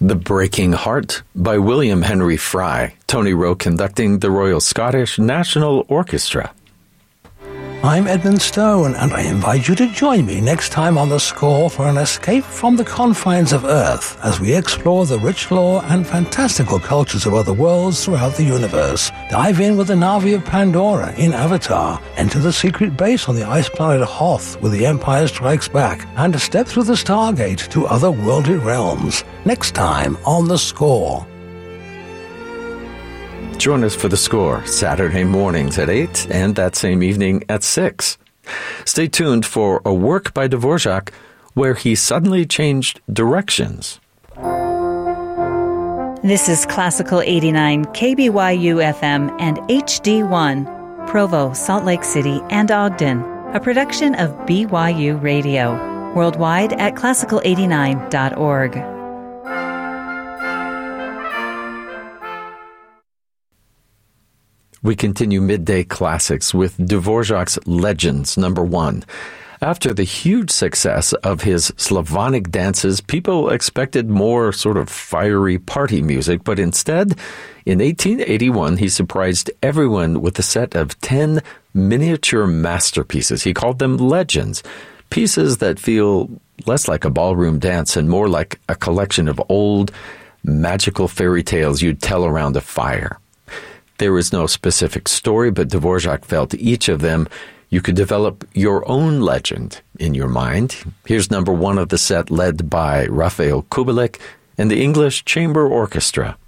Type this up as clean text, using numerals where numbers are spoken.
The Breaking Heart by William Henry Fry, Tony Rowe conducting the Royal Scottish National Orchestra. I'm Edmund Stone, and I invite you to join me next time on The Score for an escape from the confines of Earth as we explore the rich lore and fantastical cultures of other worlds throughout the universe. Dive in with the Na'vi of Pandora in Avatar, enter the secret base on the ice planet Hoth with The Empire Strikes Back, and step through the Stargate to otherworldly realms. Next time on The Score. Join us for The Score, Saturday mornings at 8 and that same evening at 6. Stay tuned for a work by Dvorak where he suddenly changed directions. This is Classical 89, KBYU FM and HD1, Provo, Salt Lake City, and Ogden, a production of BYU Radio, worldwide at classical89.org. We continue Midday Classics with Dvorak's Legends, number 1. After the huge success of his Slavonic dances, people expected more sort of fiery party music, but instead, in 1881, he surprised everyone with a set of 10 miniature masterpieces. He called them Legends, pieces that feel less like a ballroom dance and more like a collection of old, magical fairy tales you'd tell around a fire. There is no specific story, but Dvorak felt each of them you could develop your own legend in your mind. Here's number 1 of the set, led by Rafael Kubelik and the English Chamber Orchestra.